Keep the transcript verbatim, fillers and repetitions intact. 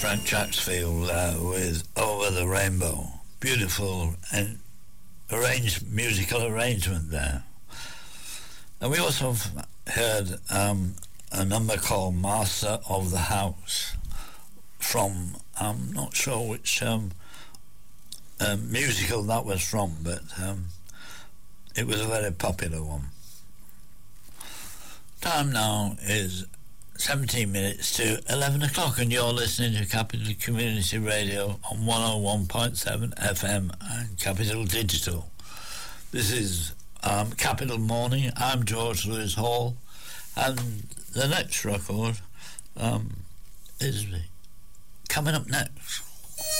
Frank Chatsfield uh, with Over the Rainbow. Beautiful and arranged musical arrangement there. And we also heard um, a number called Master of the House from, I'm not sure which um, uh, musical that was from, but um, it was a very popular one. Time now is seventeen minutes to eleven o'clock, and you're listening to Capital Community Radio on one oh one point seven F M and Capital Digital. This is um, Capital Morning. I'm George Lewis Hall, and the next record um, is coming up next.